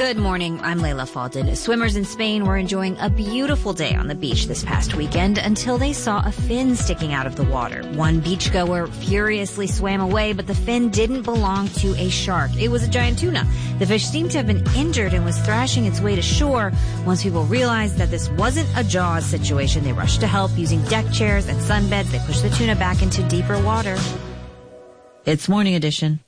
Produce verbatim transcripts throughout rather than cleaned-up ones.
Good morning. I'm Layla Faldin. Swimmers in Spain were enjoying a beautiful day on the beach this past weekend until they saw a fin sticking out of the water. One beachgoer furiously swam away, but the fin didn't belong to a shark. It was a giant tuna. The fish seemed to have been injured and was thrashing its way to shore. Once people realized that this wasn't a Jaws situation, they rushed to help using deck chairs and sunbeds. They pushed the tuna back into deeper water. It's Morning Edition.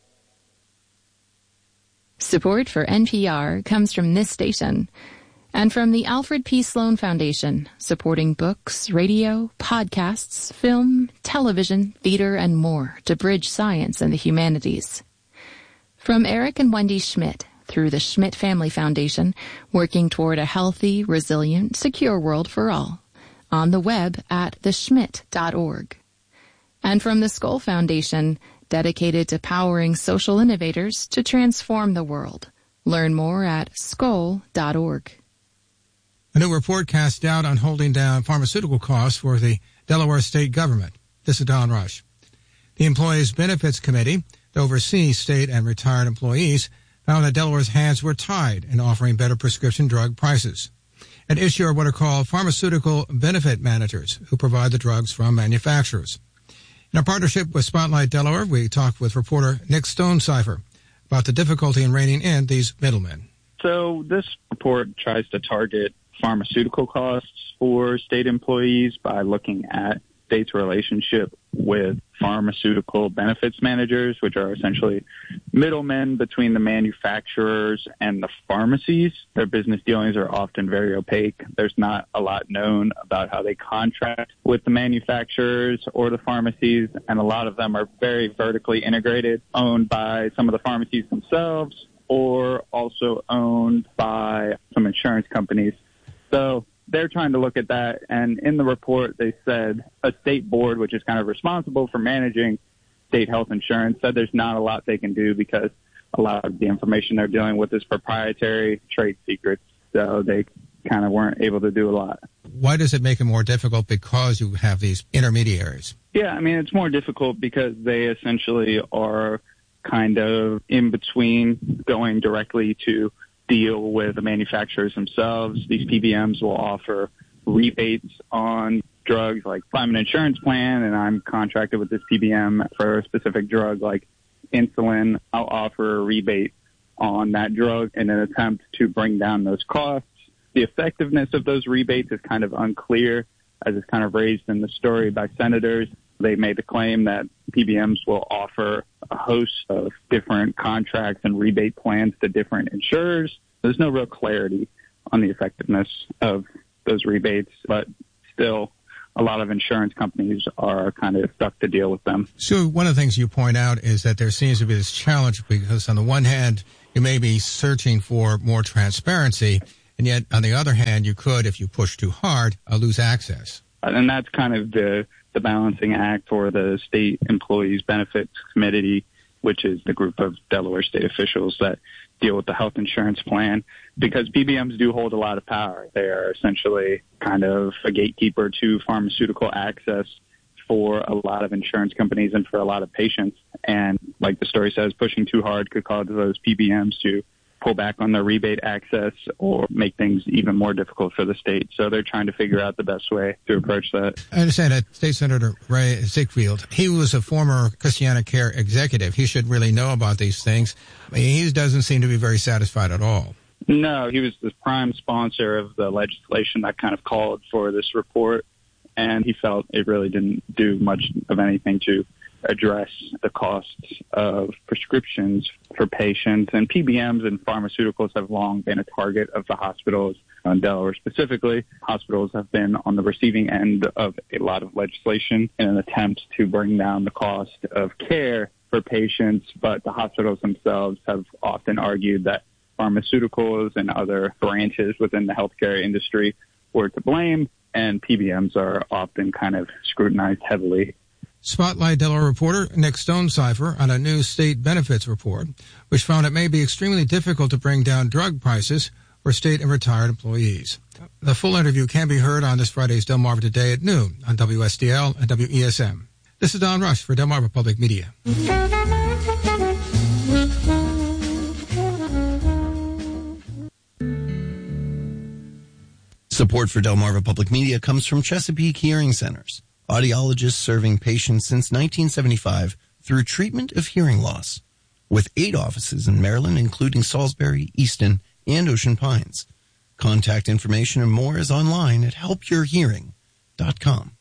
Support for N P R comes from this station and from the Alfred P. Sloan Foundation, supporting books, radio, podcasts, film, television, theater, and more to bridge science and the humanities. From Eric and Wendy Schmidt through the Schmidt Family Foundation, working toward a healthy, resilient, secure world for all. On the web at the schmidt dot org. And from the Skoll Foundation, dedicated to powering social innovators to transform the world. Learn more at skoll dot org. A new report cast doubt on holding down pharmaceutical costs for the Delaware state government. This is Don Rush. The Employees Benefits Committee, that oversees state and retired employees, found that Delaware's hands were tied in offering better prescription drug prices. At issue are what are called pharmaceutical benefit managers, who provide the drugs from manufacturers. In our partnership with Spotlight Delaware, we talked with reporter Nick Stonecipher about the difficulty in reining in these middlemen. So this report tries to target pharmaceutical costs for state employees by looking at state's relationship with pharmaceutical benefits managers, which are essentially middlemen between the manufacturers and the pharmacies. Their business dealings are often very opaque. There's not a lot known about how they contract with the manufacturers or the pharmacies, and a lot of them are very vertically integrated, owned by some of the pharmacies themselves or also owned by some insurance companies. So they're trying to look at that, and in the report they said a state board, which is kind of responsible for managing state health insurance, said there's not a lot they can do because a lot of the information they're dealing with is proprietary trade secrets, so they kind of weren't able to do a lot. Why does it make it more difficult? Because you have these intermediaries. Yeah, I mean, it's more difficult because they essentially are kind of in between going directly to deal with the manufacturers themselves. These P B Ms will offer rebates on drugs, like if I'm an insurance plan and I'm contracted with this P B M for a specific drug like insulin, I'll offer a rebate on that drug in an attempt to bring down those costs. The effectiveness of those rebates is kind of unclear, as is kind of raised in the story by senators. They made the claim that P B Ms will offer a host of different contracts and rebate plans to different insurers. There's no real clarity on the effectiveness of those rebates, but still a lot of insurance companies are kind of stuck to deal with them. So one of the things you point out is that there seems to be this challenge because on the one hand, you may be searching for more transparency, and yet on the other hand, you could, if you push too hard, uh, lose access. And that's kind of the, the balancing act for the State Employees Benefits Committee, which is the group of Delaware state officials that deal with the health insurance plan, because P B Ms do hold a lot of power. They are essentially kind of a gatekeeper to pharmaceutical access for a lot of insurance companies and for a lot of patients. And like the story says, pushing too hard could cause those P B Ms to pull back on their rebate access or make things even more difficult for the state. So they're trying to figure out the best way to approach that. I understand that State Senator Ray Ziegfeld, he was a former Christiana Care executive. He should really know about these things. I mean, he doesn't seem to be very satisfied at all. No, he was the prime sponsor of the legislation that kind of called for this report, and he felt it really didn't do much of anything to address the costs of prescriptions for patients. And P B Ms and pharmaceuticals have long been a target of the hospitals. In Delaware specifically, hospitals have been on the receiving end of a lot of legislation in an attempt to bring down the cost of care for patients, but the hospitals themselves have often argued that pharmaceuticals and other branches within the healthcare industry were to blame, and P B Ms are often kind of scrutinized heavily. Spotlight Delaware reporter Nick Stonecipher on a new state benefits report, which found it may be extremely difficult to bring down drug prices for state and retired employees. The full interview can be heard on this Friday's Delmarva Today at noon on W S D L and W E S M. This is Don Rush for Delmarva Public Media. Support for Delmarva Public Media comes from Chesapeake Hearing Centers, audiologists serving patients since nineteen seventy-five through treatment of hearing loss, with eight offices in Maryland, including Salisbury, Easton, and Ocean Pines. Contact information and more is online at help your hearing dot com.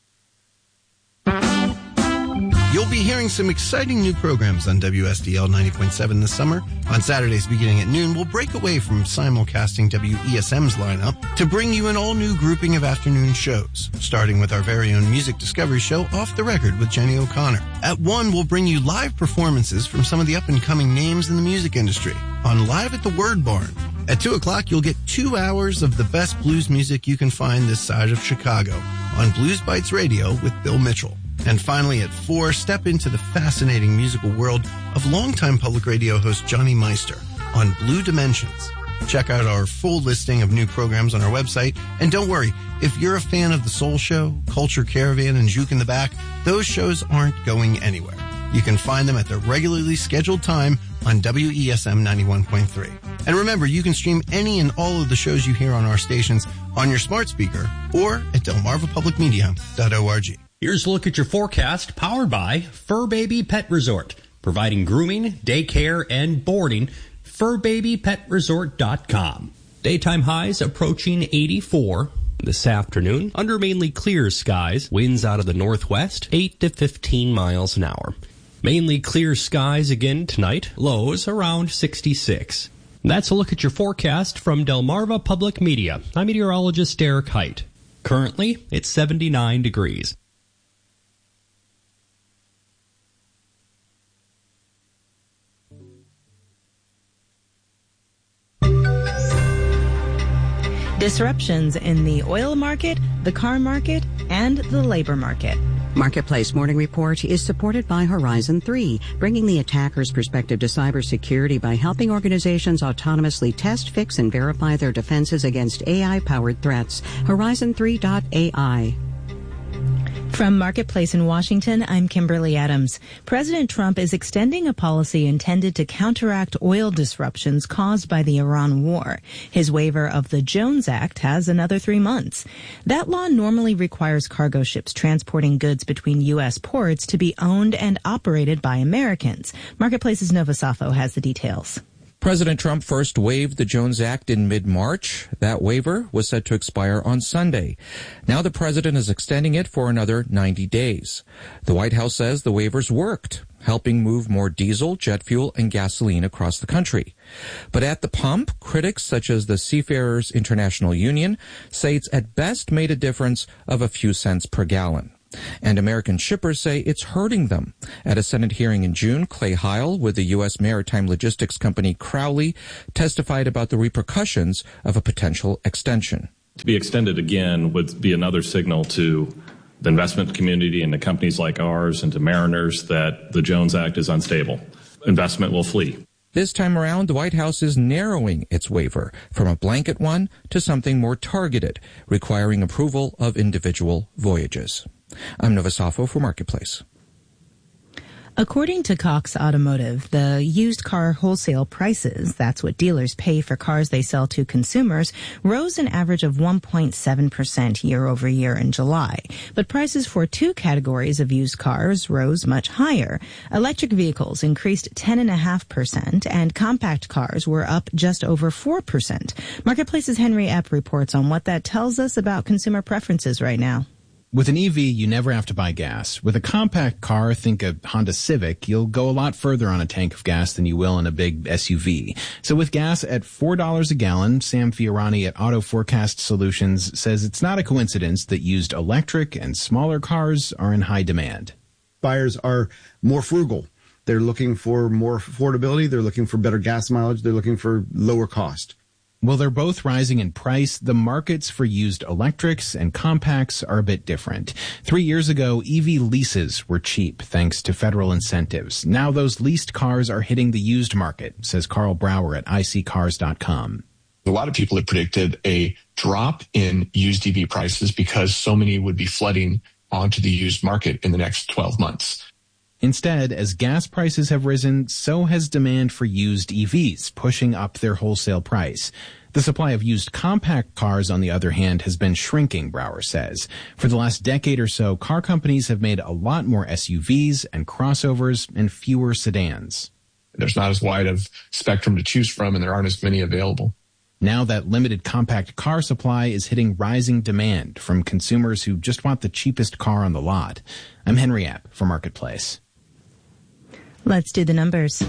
You'll be hearing some exciting new programs on W S D L ninety point seven this summer. On Saturdays beginning at noon, we'll break away from simulcasting W E S M's lineup to bring you an all-new grouping of afternoon shows, starting with our very own Music Discovery show, Off the Record with Jenny O'Connor. At one, we'll bring you live performances from some of the up-and-coming names in the music industry on Live at the Word Barn. At two o'clock, you'll get two hours of the best blues music you can find this side of Chicago on Blues Bites Radio with Bill Mitchell. And finally, at four, step into the fascinating musical world of longtime public radio host Johnny Meister on Blue Dimensions. Check out our full listing of new programs on our website. And don't worry, if you're a fan of The Soul Show, Culture Caravan, and Juke in the Back, those shows aren't going anywhere. You can find them at their regularly scheduled time on W E S M ninety-one point three. And remember, you can stream any and all of the shows you hear on our stations on your smart speaker or at delmarva public media dot org. Here's a look at your forecast, powered by Fur Baby Pet Resort, providing grooming, daycare, and boarding. fur baby pet resort dot com. Daytime highs approaching eighty-four. This afternoon, under mainly clear skies, winds out of the northwest, eight to fifteen miles an hour. Mainly clear skies again tonight, lows around sixty-six. That's a look at your forecast from Delmarva Public Media. I'm meteorologist Derek Height. Currently, it's seventy-nine degrees. Disruptions in the oil market, the car market, and the labor market. Marketplace Morning Report is supported by Horizon three, bringing the attacker's perspective to cybersecurity by helping organizations autonomously test, fix, and verify their defenses against A I-powered threats. Horizon three dot A I. From Marketplace in Washington, I'm Kimberly Adams. President Trump is extending a policy intended to counteract oil disruptions caused by the Iran war. His waiver of the Jones Act has another three months. That law normally requires cargo ships transporting goods between U S ports to be owned and operated by Americans. Marketplace's Nova Safo has the details. President Trump first waived the Jones Act in mid-March. That waiver was set to expire on Sunday. Now the president is extending it for another ninety days. The White House says the waivers worked, helping move more diesel, jet fuel, and gasoline across the country. But at the pump, critics such as the Seafarers International Union say it's at best made a difference of a few cents per gallon. And American shippers say it's hurting them. At a Senate hearing in June, Clay Heil with the U S maritime logistics company Crowley testified about the repercussions of a potential extension. To be extended again would be another signal to the investment community and to companies like ours and to mariners that the Jones Act is unstable. Investment will flee. This time around, the White House is narrowing its waiver from a blanket one to something more targeted, requiring approval of individual voyages. I'm Nova Safo for Marketplace. According to Cox Automotive, the used car wholesale prices, that's what dealers pay for cars they sell to consumers, rose an average of one point seven percent year over year in July. But prices for two categories of used cars rose much higher. Electric vehicles increased ten point five percent and compact cars were up just over four percent. Marketplace's Henry Epp reports on what that tells us about consumer preferences right now. With an E V, you never have to buy gas. With a compact car, think a Honda Civic, you'll go a lot further on a tank of gas than you will in a big S U V. So with gas at four dollars a gallon, Sam Fiorani at Auto Forecast Solutions says it's not a coincidence that used electric and smaller cars are in high demand. Buyers are more frugal. They're looking for more affordability. They're looking for better gas mileage. They're looking for lower cost. While they're both rising in price, the markets for used electrics and compacts are a bit different. Three years ago, E V leases were cheap thanks to federal incentives. Now those leased cars are hitting the used market, says Carl Brower at I C cars dot com. A lot of people have predicted a drop in used E V prices because so many would be flooding onto the used market in the next twelve months. Instead, as gas prices have risen, so has demand for used E Vs, pushing up their wholesale price. The supply of used compact cars, on the other hand, has been shrinking, Brower says. For the last decade or so, car companies have made a lot more S U Vs and crossovers and fewer sedans. There's not as wide of spectrum to choose from, and there aren't as many available. Now that limited compact car supply is hitting rising demand from consumers who just want the cheapest car on the lot. I'm Henry App for Marketplace. Let's do the numbers.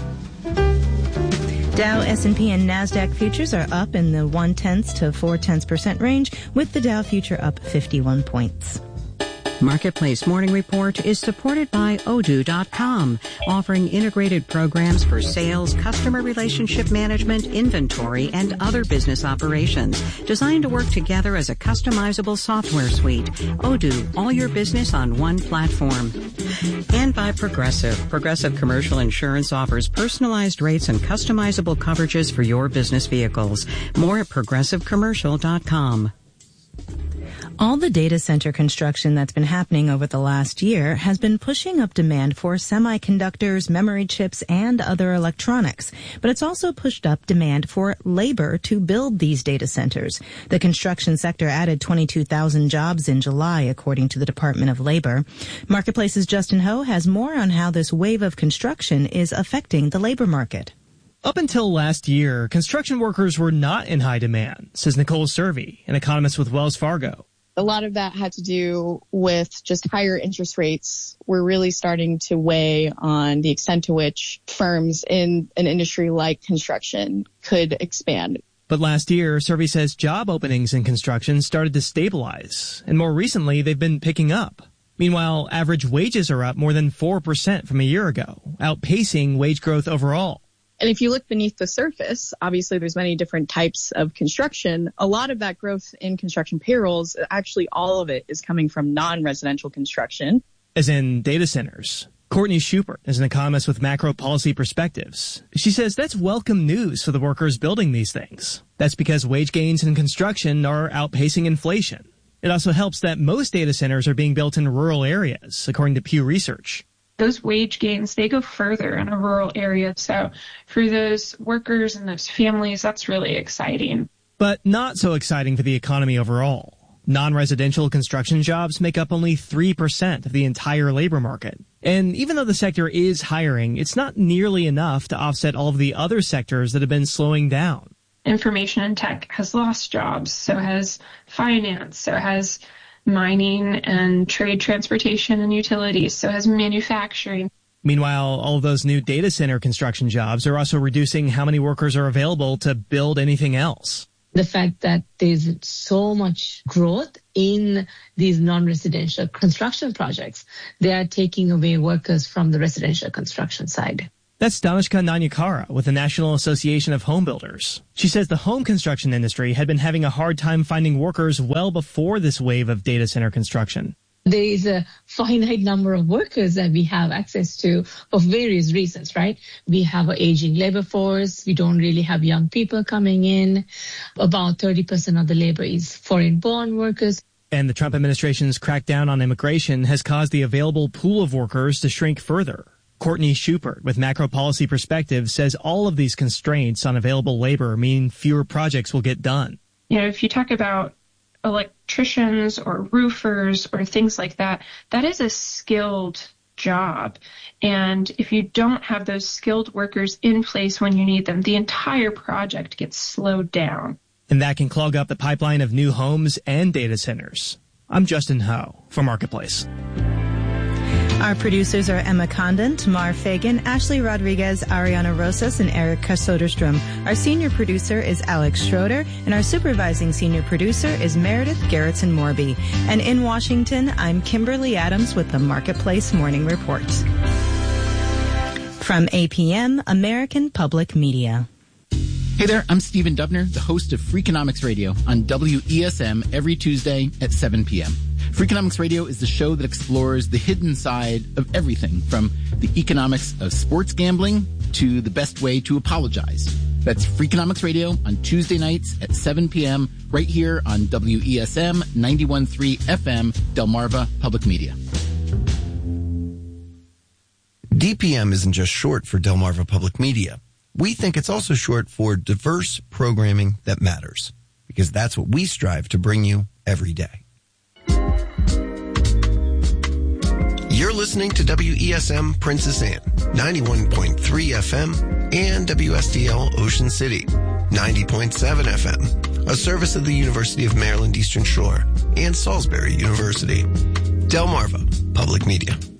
Dow, S and P, and NASDAQ futures are up in the one-tenths to four-tenths percent range, with the Dow future up fifty-one points. Marketplace Morning Report is supported by Odoo dot com, offering integrated programs for sales, customer relationship management, inventory, and other business operations, designed to work together as a customizable software suite. Odoo, all your business on one platform. And by Progressive. Progressive Commercial Insurance offers personalized rates and customizable coverages for your business vehicles. More at progressive commercial dot com. All the data center construction that's been happening over the last year has been pushing up demand for semiconductors, memory chips, and other electronics. But it's also pushed up demand for labor to build these data centers. The construction sector added twenty-two thousand jobs in July, according to the Department of Labor. Marketplace's Justin Ho has more on how this wave of construction is affecting the labor market. Up until last year, construction workers were not in high demand, says Nicole Cervi, an economist with Wells Fargo. A lot of that had to do with just higher interest rates were really starting to weigh on the extent to which firms in an industry like construction could expand. But last year, Cervi says job openings in construction started to stabilize, and more recently, they've been picking up. Meanwhile, average wages are up more than four percent from a year ago, outpacing wage growth overall. And if you look beneath the surface, obviously there's many different types of construction. A lot of that growth in construction payrolls, actually all of it is coming from non-residential construction. As in data centers. Courtney Schubert is an economist with Macro Policy Perspectives. She says that's welcome news for the workers building these things. That's because wage gains in construction are outpacing inflation. It also helps that most data centers are being built in rural areas, according to Pew Research. Those wage gains, they go further in a rural area. So for those workers and those families, that's really exciting. But not so exciting for the economy overall. Non-residential construction jobs make up only three percent of the entire labor market. And even though the sector is hiring, it's not nearly enough to offset all of the other sectors that have been slowing down. Information and tech has lost jobs. So has finance. So has mining and trade, transportation, and utilities, so has manufacturing. Meanwhile, all of those new data center construction jobs are also reducing how many workers are available to build anything else. The fact that there's so much growth in these non-residential construction projects, they are taking away workers from the residential construction side. That's Danishka Nanyakara with the National Association of Home Builders. She says the home construction industry had been having a hard time finding workers well before this wave of data center construction. There is a finite number of workers that we have access to for various reasons, right? We have an aging labor force. We don't really have young people coming in. About thirty percent of the labor is foreign-born workers. And the Trump administration's crackdown on immigration has caused the available pool of workers to shrink further. Courtney Schubert with Macro Policy Perspectives says all of these constraints on available labor mean fewer projects will get done. You know, if you talk about electricians or roofers or things like that, that is a skilled job. And if you don't have those skilled workers in place when you need them, the entire project gets slowed down. And that can clog up the pipeline of new homes and data centers. I'm Justin Ho for Marketplace. Our producers are Emma Condon, Tamar Fagan, Ashley Rodriguez, Ariana Rosas, and Erica Soderstrom. Our senior producer is Alex Schroeder, and our supervising senior producer is Meredith Garrettson-Morby. And in Washington, I'm Kimberly Adams with the Marketplace Morning Report. From A P M, American Public Media. Hey there, I'm Stephen Dubner, the host of Freakonomics Radio on W E S M every Tuesday at seven p.m. Freakonomics Radio is the show that explores the hidden side of everything from the economics of sports gambling to the best way to apologize. That's Freakonomics Radio on Tuesday nights at seven p.m. right here on W E S M ninety-one point three F M, Delmarva Public Media. D P M isn't just short for Delmarva Public Media. We think it's also short for diverse programming that matters, because that's what we strive to bring you every day. You're listening to W E S M Princess Anne, ninety-one point three F M, and W S D L Ocean City, ninety point seven F M, a service of the University of Maryland Eastern Shore and Salisbury University. Delmarva Public Media.